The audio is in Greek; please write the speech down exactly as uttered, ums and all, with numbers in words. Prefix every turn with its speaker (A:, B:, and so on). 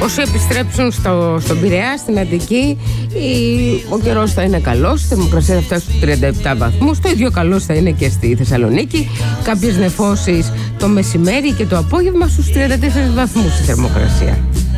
A: Όσοι επιστρέψουν στο, στον Πειραιά, στην Αττική, η, ο καιρός θα είναι καλός, η θερμοκρασία θα φτάσει στους τριάντα επτά βαθμούς. Το ίδιο καλός θα είναι και στη Θεσσαλονίκη. Κάποιες νεφώσεις το μεσημέρι και το απόγευμα στους τριάντα τέσσερις βαθμούς η θερμοκρασία.